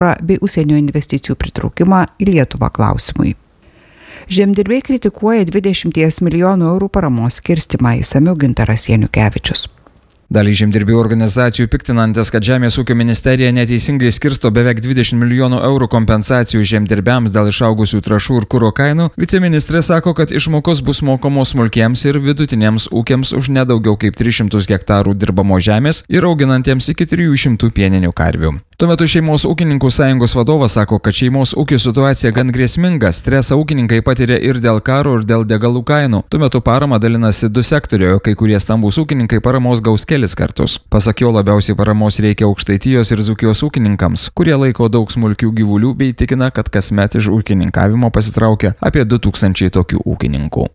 bei užsienio investicijų pritraukimą į Lietuvą klausimui. Žemdirbiai kritikuoja 20 milijonų eurų paramos skirstimą, išsamiau Gintaras Janukevičius. Dalį žemdirbių organizacijų piktinantis, kad Žemės ūkio ministerija neteisingai skirsto beveik 20 milijonų eurų kompensacijų žemdirbiams dėl išaugusių trąšų ir kuro kainų, viceministrė sako, kad išmokos bus mokamos smulkiems ir vidutiniams ūkiams už nedaugiau kaip 300 hektarų dirbamo žemės ir auginantiems iki 300 pieninių karvių. Tuo metu Šeimos ūkininkų sąjungos vadovas sako, kad šeimos ūkio situacija gan grėsminga, stresą ūkininkai patiria ir dėl karo, ir dėl degalų kainų. Tuo metu parama dalinasi du sektoriai, kai kurie stambūs ūkininkai paramos gaus kelis kartus. Pasak jo, labiausiai paramos reikia Aukštaitijos ir Dzūkijos ūkininkams, kurie laiko daug smulkių gyvulių bei tikina, kad kasmet iš ūkininkavimo pasitraukia apie 2000 tokių ūkininkų.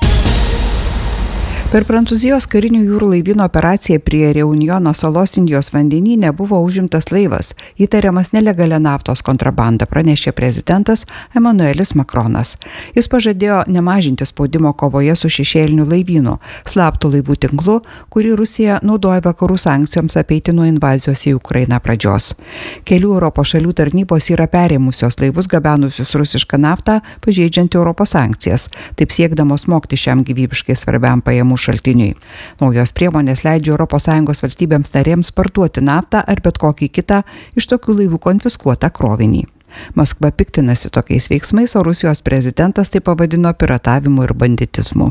Per Prancūzijos karinių jūrų laivyno operaciją prie Reunjono salos Indijos vandenyne buvo užimtas laivas, įtariamas nelegalia naftos kontrabanda, pranešė prezidentas Emmanuelis Macronas. Jis pažadėjo nemažinti spaudimo kovoje su šešėliniu laivynu, slaptų laivų tinklu, kurį Rusija naudoja vakarų sankcijoms apeiti nuo invazijos į Ukrainą pradžios. Kelių Europos šalių tarnybos yra perėmusios laivus gabenusius rusišką naftą, pažeidžiant Europos sankcijas, taip siekdamos smogti šiam gyvybiškai svarbiam pajamų šaltiniui. Naujos priemonės leidžia ES valstybėms narėms parduoti naftą ar bet kokį kitą iš tokių laivų konfiskuotą krovinį. Maskva piktinasi tokiais veiksmais, o Rusijos prezidentas tai pavadino piratavimu ir banditizmu.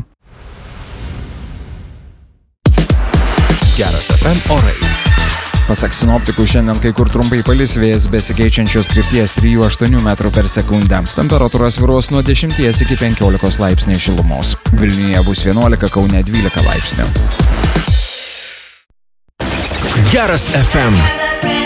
Geras FM orai. Pasak sinoptikų, šiandien kai kur trumpai palis, vėjas besikeičiančios krypties 3–8 metrų per sekundę. Temperatūra svyruos nuo 10 iki 15 laipsnių šilumos. Vilniuje bus 11, Kaune 12 laipsnių. Geras FM.